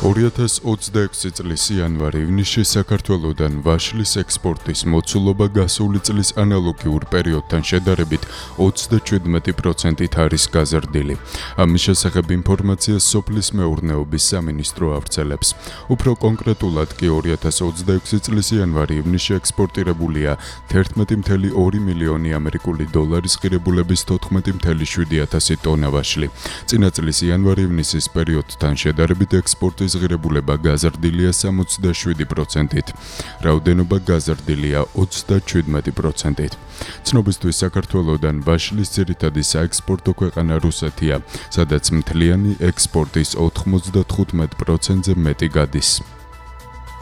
2026 წლის იანვარ-ივნისში საქართველოდან ვაშლის ექსპორტის მოცულობა გასული წლის ანალოგიურ პერიოდთან შედარებით 37%-ით არის გაზრდილი. ამის შესახებ ინფორმაციას სოფლის მეურნეობის სამინისტრო ავრცელებს. უფრო კონკრეტულად კი 2026 წლის იანვარ-ივნისში ექსპორტირებულია 11.2 მილიონი ამერიკული დოლარის ღირებულების 14.7 ტონა ვაშლი. წინა წლის იანვარ-ივნისის პერიოდთან შედარებით ექსპორტის ღირებულება გაზრდილია 67%-ით. რაოდენობა გაზრდილია 37%-ით. ცნობისთვის საქართველოდან ვაშლის ძირითადი საექსპორტო ქვეყანა რუსეთია, სადაც მთლიანი ექსპორტის 95%-ზე მეტი გადის.